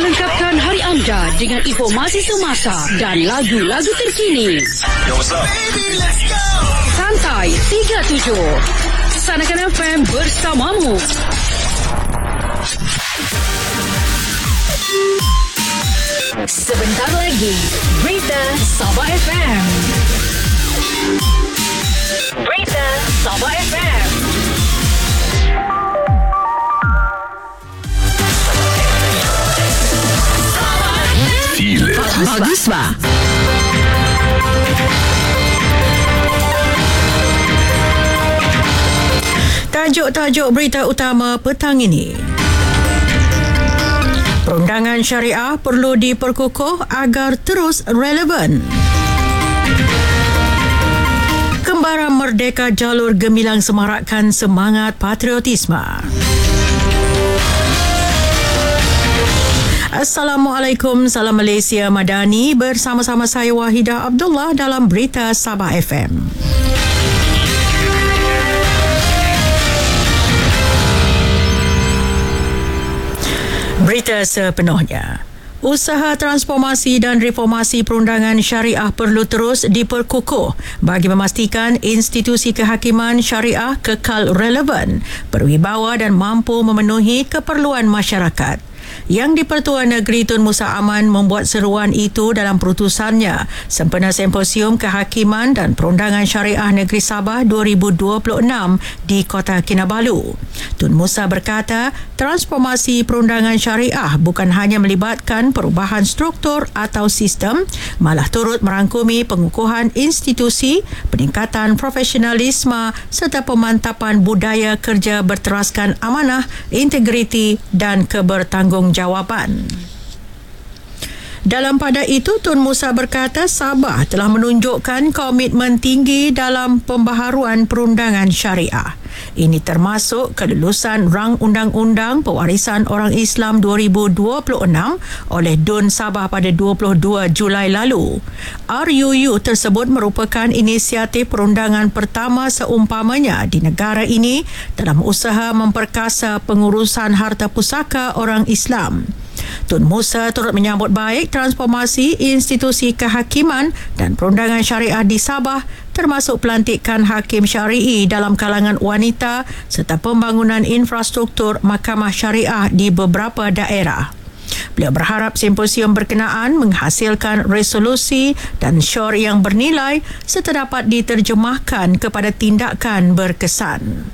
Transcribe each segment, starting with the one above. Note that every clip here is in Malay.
melengkapkan hari anda dengan informasi semasa dan lagu-lagu terkini. Yo, what's up? Baby, let's go! Santai 37 Sanakan FM bersamamu. Sebentar lagi Berita Sabah FM. Berita Sabah FM. Feel it. Bagus ba? Tajuk-tajuk berita utama petang ini. Perundangan syariah perlu diperkukuh agar terus relevan. Kembara Merdeka Jalur Gemilang semarakkan semangat patriotisme. Assalamualaikum, salam Malaysia Madani. Bersama-sama saya Wahidah Abdullah dalam Berita Sabah FM. Berita sepenuhnya. Usaha transformasi dan reformasi perundangan syariah perlu terus diperkukuh bagi memastikan institusi kehakiman syariah kekal relevan, berwibawa dan mampu memenuhi keperluan masyarakat. Yang di-Pertua Negeri Tun Musa Aman membuat seruan itu dalam perutusannya sempena Simposium Kehakiman dan Perundangan Syariah Negeri Sabah 2026 di Kota Kinabalu. Tun Musa berkata, transformasi perundangan syariah bukan hanya melibatkan perubahan struktur atau sistem, malah turut merangkumi pengukuhan institusi, peningkatan profesionalisme serta pemantapan budaya kerja berteraskan amanah, integriti dan kebertanggungjawab. Dalam pada itu, Tun Musa berkata Sabah telah menunjukkan komitmen tinggi dalam pembaharuan perundangan syariah. Ini termasuk kelulusan Rang Undang-Undang Pewarisan Orang Islam 2026 oleh DUN Sabah pada 22 Julai lalu. RUU tersebut merupakan inisiatif perundangan pertama seumpamanya di negara ini dalam usaha memperkasa pengurusan harta pusaka orang Islam. Tun Musa turut menyambut baik transformasi institusi kehakiman dan perundangan syariah di Sabah termasuk pelantikan hakim syari'i dalam kalangan wanita serta pembangunan infrastruktur mahkamah syariah di beberapa daerah. Beliau berharap simposium berkenaan menghasilkan resolusi dan syur yang bernilai serta dapat diterjemahkan kepada tindakan berkesan.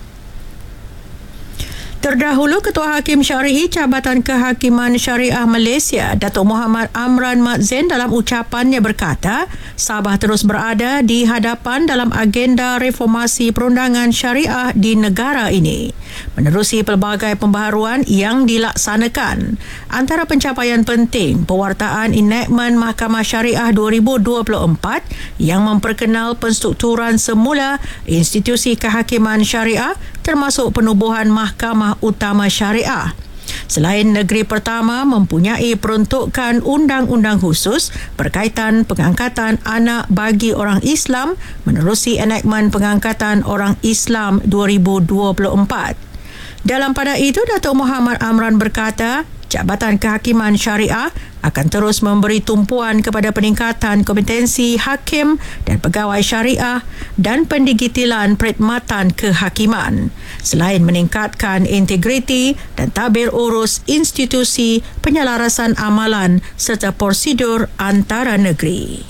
Terdahulu, Ketua Hakim Syari'i Jabatan Kehakiman Syariah Malaysia, Datuk Muhammad Amran Mat Zain dalam ucapannya berkata, Sabah terus berada di hadapan dalam agenda reformasi perundangan syariah di negara ini. Menerusi pelbagai pembaharuan yang dilaksanakan, antara pencapaian penting pewartaan enactment Mahkamah Syariah 2024 yang memperkenal penstrukturan semula institusi kehakiman syariah termasuk penubuhan Mahkamah Utama Syariah. Selain negeri pertama mempunyai peruntukan undang-undang khusus berkaitan pengangkatan anak bagi orang Islam menerusi enactment pengangkatan orang Islam 2024. Dalam pada itu, Datuk Muhammad Amran berkata, Jabatan Kehakiman Syariah akan terus memberi tumpuan kepada peningkatan kompetensi hakim dan pegawai syariah dan pendigitilan perkhidmatan kehakiman, selain meningkatkan integriti dan tabir urus institusi, penyelarasan amalan serta prosedur antara negeri.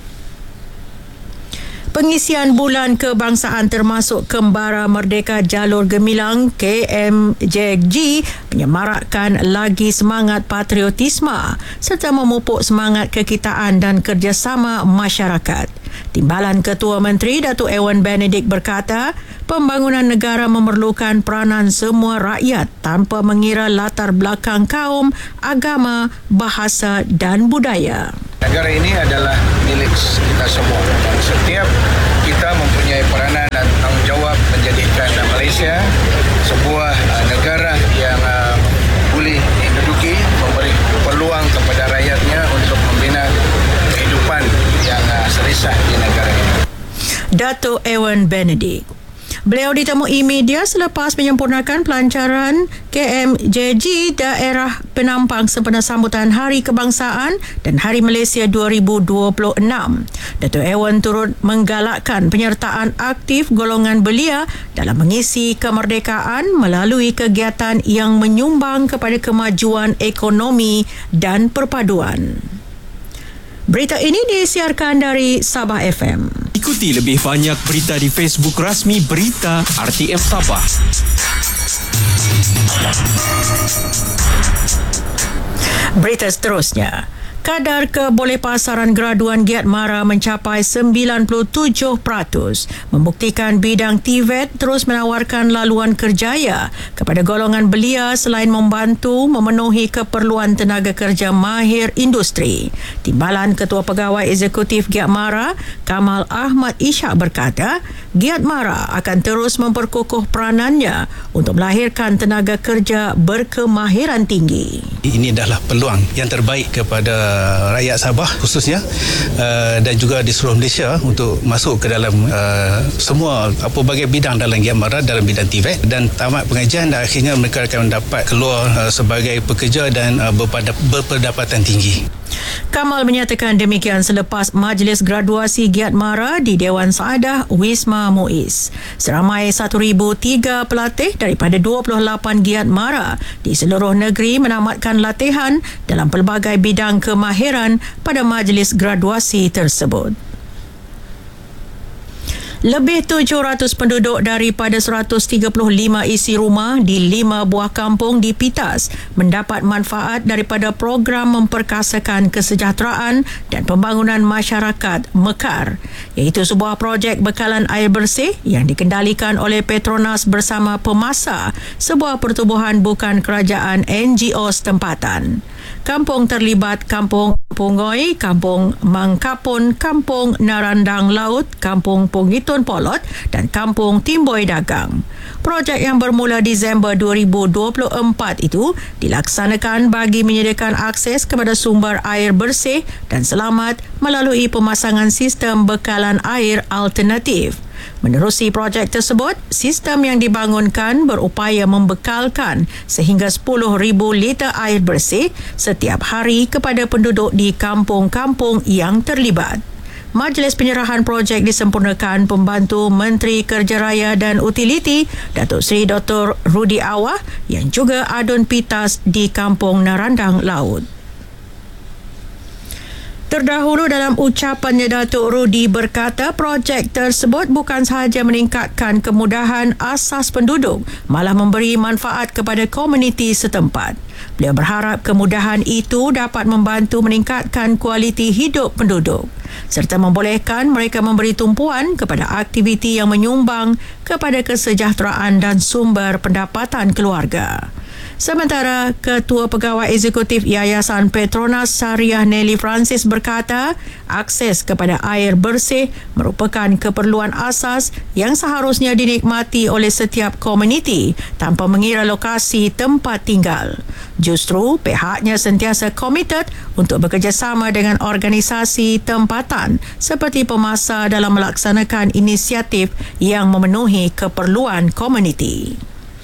Pengisian Bulan Kebangsaan termasuk Kembara Merdeka Jalur Gemilang KMJG menyemarakkan lagi semangat patriotisme serta memupuk semangat kekitaan dan kerjasama masyarakat. Timbalan Ketua Menteri Datuk Ewan Benedict berkata, pembangunan negara memerlukan peranan semua rakyat tanpa mengira latar belakang kaum, agama, bahasa dan budaya. Negara ini adalah milik kita semua dan setiap kita mempunyai peranan dan tanggungjawab menjadikan Malaysia sebuah negara yang boleh diduduki, memberi peluang kepada rakyatnya untuk membina kehidupan yang selesa di negara ini. Datuk Ewan Benedict. Beliau ditemui media selepas menyempurnakan pelancaran KMJG Daerah Penampang sempena sambutan Hari Kebangsaan dan Hari Malaysia 2026. Datuk Ewan turut menggalakkan penyertaan aktif golongan belia dalam mengisi kemerdekaan melalui kegiatan yang menyumbang kepada kemajuan ekonomi dan perpaduan. Berita ini disiarkan dari Sabah FM. Ikuti lebih banyak berita di Facebook rasmi Berita RTM Sabah. Berita seterusnya. Kadar kebolehpasaran graduan Giat Mara mencapai 97%, membuktikan bidang TVET terus menawarkan laluan kerjaya kepada golongan belia selain membantu memenuhi keperluan tenaga kerja mahir industri. Timbalan Ketua Pegawai Eksekutif Giat Mara, Kamal Ahmad Ishak berkata, Giat Mara akan terus memperkukuh peranannya untuk melahirkan tenaga kerja berkemahiran tinggi. Ini adalah peluang yang terbaik kepada rakyat Sabah khususnya dan juga di seluruh Malaysia untuk masuk ke dalam semua pelbagai bidang dalam Giat Mara dalam bidang TVET dan tamat pengajian dan akhirnya mereka akan dapat keluar sebagai pekerja dan berpendapatan tinggi. Kamal menyatakan demikian selepas majlis graduasi Giat Mara di Dewan Saadah Wisma Muiz. Seramai 1,003 pelatih daripada 28 Giat Mara di seluruh negeri menamatkan latihan dalam pelbagai bidang kemahiran pada majlis graduasi tersebut. Lebih 700 penduduk daripada 135 isi rumah di 5 buah kampung di Pitas mendapat manfaat daripada program memperkasakan kesejahteraan dan pembangunan masyarakat Mekar, iaitu sebuah projek bekalan air bersih yang dikendalikan oleh Petronas bersama Pemasa, sebuah pertubuhan bukan kerajaan NGO setempatan. Kampung terlibat Kampung Pungoi, Kampung Mangkapun, Kampung Narandang Laut, Kampung Pungitun Polot dan Kampung Timboi Dagang. Projek yang bermula Disember 2024 itu dilaksanakan bagi menyediakan akses kepada sumber air bersih dan selamat melalui pemasangan sistem bekalan air alternatif. Menerusi projek tersebut, sistem yang dibangunkan berupaya membekalkan sehingga 10,000 liter air bersih setiap hari kepada penduduk di kampung-kampung yang terlibat. Majlis penyerahan projek disempurnakan Pembantu Menteri Kerja Raya dan Utiliti, Datuk Seri Dr. Rudi Awah yang juga Adun Pitas di Kampung Narandang Laut. Terdahulu dalam ucapannya, Datuk Rudi berkata projek tersebut bukan sahaja meningkatkan kemudahan asas penduduk, malah memberi manfaat kepada komuniti setempat. Beliau berharap kemudahan itu dapat membantu meningkatkan kualiti hidup penduduk serta membolehkan mereka memberi tumpuan kepada aktiviti yang menyumbang kepada kesejahteraan dan sumber pendapatan keluarga. Sementara Ketua Pegawai Eksekutif Yayasan Petronas Syariah Nelly Francis berkata, akses kepada air bersih merupakan keperluan asas yang seharusnya dinikmati oleh setiap komuniti tanpa mengira lokasi tempat tinggal. Justru pihaknya sentiasa komited untuk bekerjasama dengan organisasi tempatan seperti Pemasa dalam melaksanakan inisiatif yang memenuhi keperluan komuniti.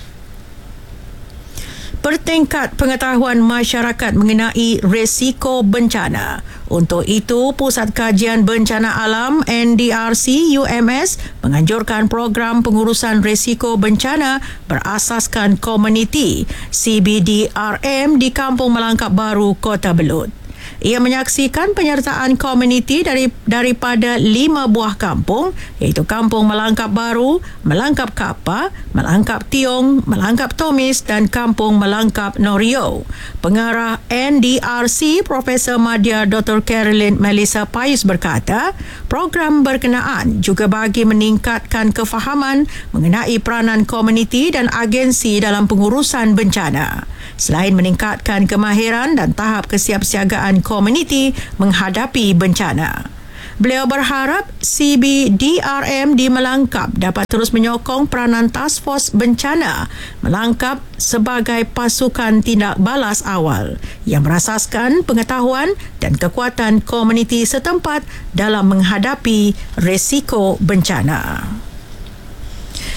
Pertingkat pengetahuan masyarakat mengenai risiko bencana. Untuk itu, Pusat Kajian Bencana Alam NDRC UMS menganjurkan program pengurusan risiko bencana berasaskan komuniti CBDRM di Kampung Melangkap Baru, Kota Belud. Ia menyaksikan penyertaan komuniti daripada 5 buah kampung, iaitu Kampung Melangkap Baru, Melangkap Kapa, Melangkap Tiong, Melangkap Tomis dan Kampung Melangkap Norio. Pengarah NDRC Profesor Madya Dr. Caroline Melissa Payus berkata, program berkenaan juga bagi meningkatkan kefahaman mengenai peranan komuniti dan agensi dalam pengurusan bencana, selain meningkatkan kemahiran dan tahap kesiapsiagaan komuniti menghadapi bencana. Beliau berharap CBDRM di Melangkap dapat terus menyokong peranan Task Force Bencana Melangkap sebagai pasukan tindak balas awal yang berasaskan pengetahuan dan kekuatan komuniti setempat dalam menghadapi risiko bencana.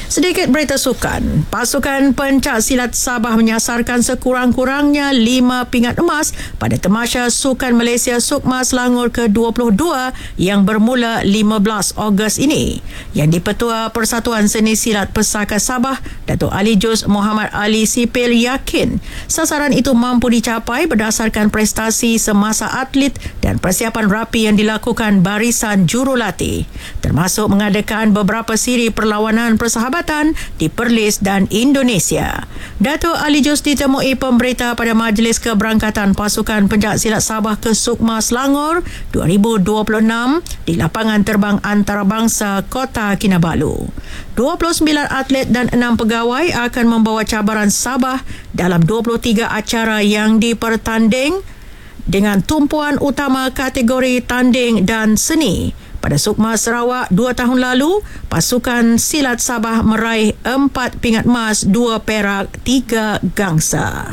Sedikit berita sukan. Pasukan pencak silat Sabah menyasarkan sekurang-kurangnya 5 pingat emas pada Tamasya Sukan Malaysia Sukma Selangor ke-22 yang bermula 15 Ogos ini. Yang di-Petua Persatuan Seni Silat Pesaka Sabah, Datuk Ali Juz Muhammad Ali Sipil yakin sasaran itu mampu dicapai berdasarkan prestasi semasa atlet dan persiapan rapi yang dilakukan barisan jurulatih, termasuk mengadakan beberapa siri perlawanan persahabatan di Perlis dan Indonesia. Datuk Ali Juz ditemui pemberita pada Majlis Keberangkatan Pasukan Pencak Silat Sabah ke Sukma Selangor 2026 di lapangan terbang antarabangsa Kota Kinabalu. 29 atlet dan 6 pegawai akan membawa cabaran Sabah dalam 23 acara yang dipertanding dengan tumpuan utama kategori tanding dan seni. Pada Sukma Sarawak 2 tahun lalu, pasukan silat Sabah meraih 4 pingat emas, 2 perak, 3 gangsa.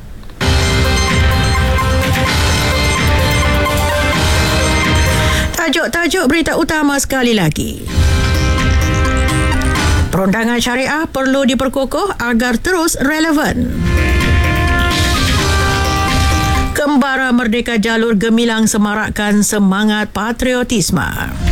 Tajuk-tajuk berita utama sekali lagi. Perundangan syariah perlu diperkokoh agar terus relevan. Kembara Merdeka Jalur Gemilang semarakkan semangat patriotisme.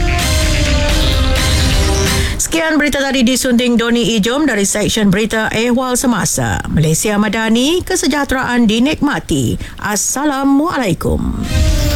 Sekian berita tadi disunting Doni Ijom dari Seksyen Berita Ehwal Semasa. Malaysia Madani, kesejahteraan dinikmati. Assalamualaikum.